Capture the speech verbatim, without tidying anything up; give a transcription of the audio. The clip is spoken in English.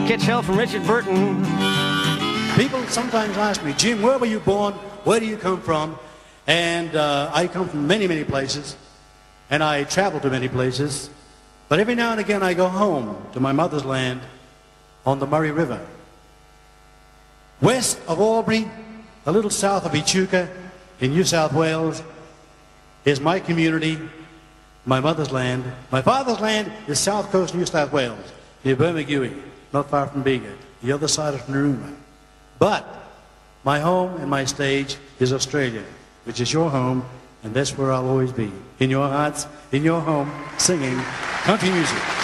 Catch hell from Richard Burton. People sometimes ask me, Jim, where were you born? Where do you come from? And uh, I come from many, many places, and I travel to many places. But every now and again I go home to my mother's land on the Murray River. West of Albury, a little south of Echuca in New South Wales, is my community, my mother's land. My father's land is South Coast New South Wales, near Bermagui, not far from Bega, the other side of Narooma. But my home and my stage is Australia, which is your home, and that's where I'll always be. In your hearts, in your home, singing country music.